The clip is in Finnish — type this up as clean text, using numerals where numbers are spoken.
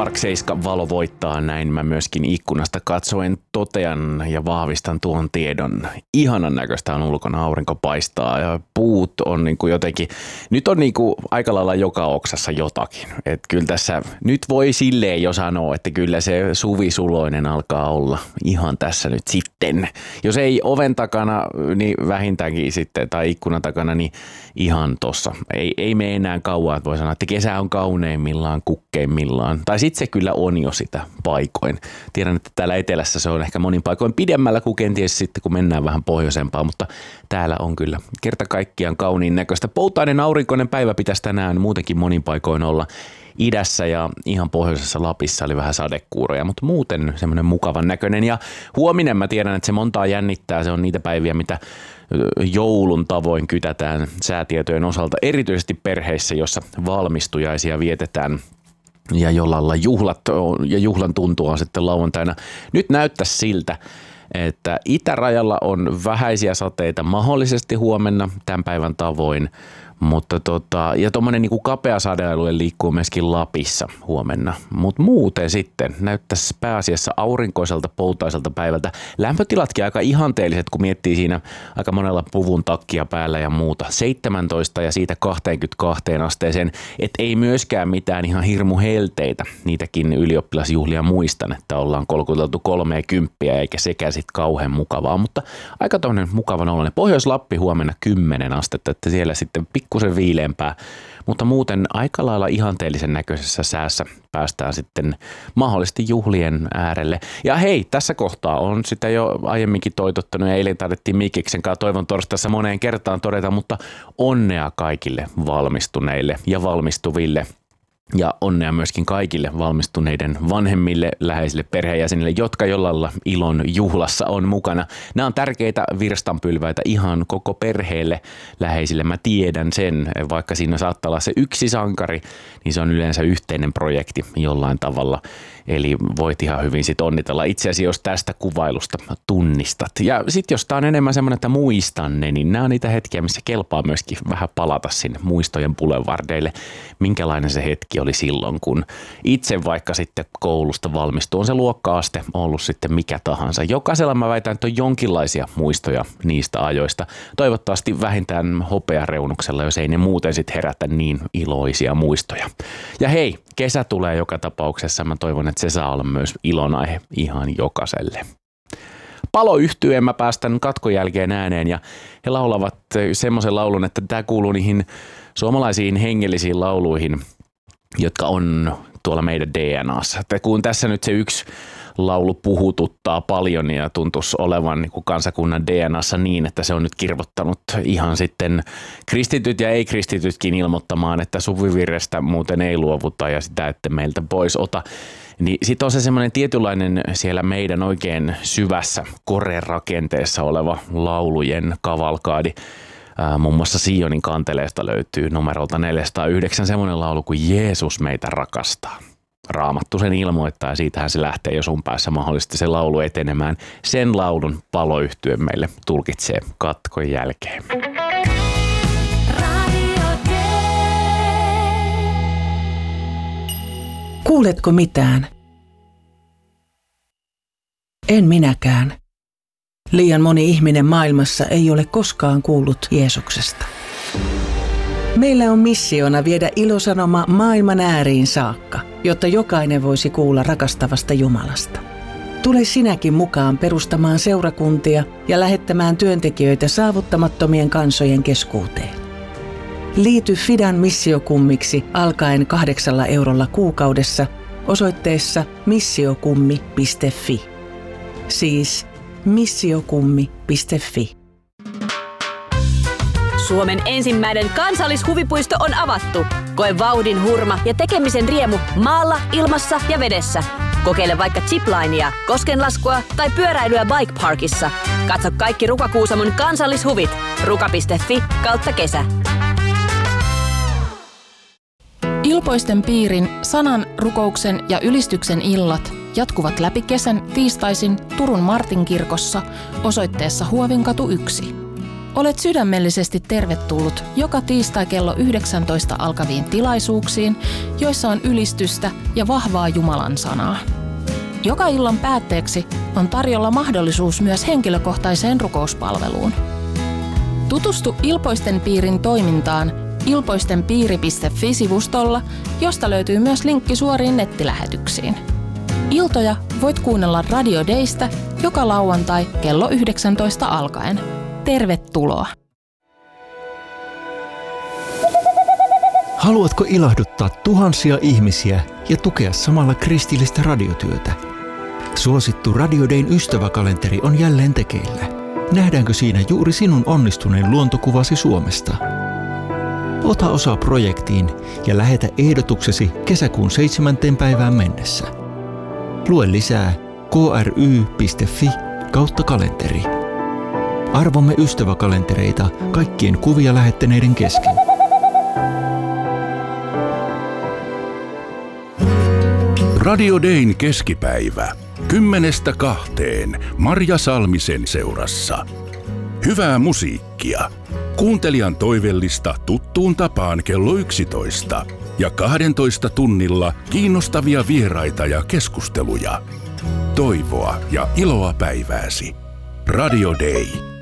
Park 7 valo voittaa, näin mä myöskin ikkunasta katsoen totean ja vahvistan tuon tiedon. Ihanan näköistä on ulkona, aurinko paistaa ja puut on niinku jotenkin, nyt on niinku aika lailla joka oksassa jotakin. Et kyllä tässä nyt voi silleen jo sanoa, että kyllä se suvisuloinen alkaa olla ihan tässä nyt sitten. Jos ei oven takana, niin vähintäänkin sitten, tai ikkunan takana, niin ihan tossa. Ei mene enää kauan, että voi sanoa, että kesä on kauneimmillaan, kukkeimmillaan. Tai sitten se kyllä on jo sitä paikoin. Tiedän, että täällä etelässä se on ehkä monin paikoin pidemmällä kuin kenties sitten, kun mennään vähän pohjoisempaan, mutta täällä on kyllä kerta kaikkiaan kauniin näköistä. Poutainen aurinkoinen päivä pitäisi tänään muutenkin monin paikoin olla. Idässä ja ihan pohjoisessa Lapissa oli vähän sadekuuroja, mutta muuten semmoinen mukavan näköinen. Ja huominen mä tiedän, että se montaa jännittää. Se on niitä päiviä, mitä joulun tavoin kytätään säätietojen osalta, erityisesti perheissä, jossa valmistujaisia vietetään ja jollalla juhlat ja juhlan tuntua on sitten lauantaina. Nyt näyttäisi siltä, että itärajalla on vähäisiä sateita mahdollisesti huomenna tämän päivän tavoin, mutta ja tuommoinen niinku kapea sadealue liikkuu myöskin Lapissa huomenna, mutta muuten sitten näyttäisi pääasiassa aurinkoiselta poutaiselta päivältä. Lämpötilatkin aika ihanteelliset, kun miettii siinä aika monella puvun takkia päällä ja muuta. 17 ja siitä 22 asteeseen, et ei myöskään mitään ihan hirmu helteitä. Niitäkin ylioppilasjuhlia muistan, että ollaan kolkuteltu 30 eikä sekään sitten kauhean mukavaa, mutta aika tuollainen mukavan oloinen. Pohjois-Lappi huomenna 10 astetta, että siellä sitten pikkusen viileämpää, mutta muuten aika lailla ihanteellisen näköisessä säässä päästään sitten mahdollisesti juhlien äärelle. Ja hei, tässä kohtaa on sitä jo aiemminkin toitottanut ja eilen taidettiin Mikiksen kanssa toivon torstaissa moneen kertaan todeta, mutta onnea kaikille valmistuneille ja valmistuville. Ja onnea myöskin kaikille valmistuneiden vanhemmille, läheisille perheenjäsenille, jotka jollain ilon juhlassa on mukana. Nämä on tärkeitä virstanpylväitä ihan koko perheelle läheisille. Mä tiedän sen, vaikka siinä saattaa olla se yksi sankari, niin se on yleensä yhteinen projekti jollain tavalla. Eli voit ihan hyvin sit onnitella itseäsi, jos tästä kuvailusta tunnistat. Ja sitten jos tää on enemmän semmoinen, että muistan ne, niin nämä on niitä hetkiä, missä kelpaa myöskin vähän palata sinne muistojen boulevardeille. Minkälainen se hetki oli silloin, kun itse vaikka sitten koulusta valmistuu. On se luokka-aste ollut sitten mikä tahansa. Jokaisella mä väitän, että on jonkinlaisia muistoja niistä ajoista. Toivottavasti vähintään hopeareunuksella, jos ei ne muuten sitten herätä niin iloisia muistoja. Ja hei, kesä tulee joka tapauksessa. Mä toivon, että se saa olla myös ilonaihe ihan jokaiselle. Paloyhtyeen mä päästän katkon jälkeen ääneen ja he laulavat semmoisen laulun, että tämä kuuluu niihin suomalaisiin hengellisiin lauluihin, jotka on tuolla meidän DNAssa. Että kun tässä nyt se yksi laulu puhututtaa paljon ja tuntuisi olevan niin kuin kansakunnan DNAssa niin, että se on nyt kirvottanut ihan sitten kristityt ja ei-kristitytkin ilmoittamaan, että suvivirrestä muuten ei luovuta ja sitä, että meiltä pois ota. Niin sitten on se semmoinen tietynlainen siellä meidän oikein syvässä korerakenteessa oleva laulujen kavalkaadi. Muun muassa Sionin kanteleesta löytyy numerolta 409 semmoinen laulu kuin Jeesus meitä rakastaa. Raamattu sen ilmoittaa ja siitähän se lähtee jo sun päässä mahdollisesti se laulu etenemään. Sen laulun Paloyhtye meille tulkitsee katkon jälkeen. Kuuletko mitään? En minäkään. Liian moni ihminen maailmassa ei ole koskaan kuullut Jeesuksesta. Meillä on missiona viedä ilosanoma maailman ääriin saakka, jotta jokainen voisi kuulla rakastavasta Jumalasta. Tule sinäkin mukaan perustamaan seurakuntia ja lähettämään työntekijöitä saavuttamattomien kansojen keskuuteen. Liity Fidan missiokummiksi alkaen 8 eurolla kuukaudessa osoitteessa missiokummi.fi. Siis missiokummi.fi. Suomen ensimmäinen kansallishuvipuisto on avattu. Koe vauhdin hurma ja tekemisen riemu maalla, ilmassa ja vedessä. Kokeile vaikka ziplinea, koskenlaskua tai pyöräilyä Bike Parkissa. Katso kaikki Ruka-Kuusamon kansallishuvit. ruka.fi/kesä. Ilpoisten piirin, sanan, rukouksen ja ylistyksen illat jatkuvat läpi kesän tiistaisin Turun Martinkirkossa osoitteessa Huovinkatu 1. Olet sydämellisesti tervetullut joka tiistai kello 19 alkaviin tilaisuuksiin, joissa on ylistystä ja vahvaa Jumalan sanaa. Joka illan päätteeksi on tarjolla mahdollisuus myös henkilökohtaiseen rukouspalveluun. Tutustu Ilpoisten piirin toimintaan ilpoistenpiiri.fi-sivustolla, josta löytyy myös linkki suoriin nettilähetyksiin. Iltoja voit kuunnella Radio Daystä joka lauantai kello 19 alkaen. Tervetuloa! Haluatko ilahduttaa tuhansia ihmisiä ja tukea samalla kristillistä radiotyötä? Suosittu Radio Dayn ystäväkalenteri on jälleen tekeillä. Nähdäänkö siinä juuri sinun onnistuneen luontokuvasi Suomesta? Ota osaa projektiin ja lähetä ehdotuksesi kesäkuun 7. päivään mennessä. Lue lisää kry.fi/kalenteri. Arvomme ystäväkalentereita kaikkien kuvia lähettäneiden kesken. Radio Dayn keskipäivä 10:00–2:00 Marja Salmisen seurassa. Hyvää musiikkia. Kuuntelijan toivellista tuttuun tapaan kello 11 ja 12 tunnilla kiinnostavia vieraita ja keskusteluja. Toivoa ja iloa päivääsi. Radio Day.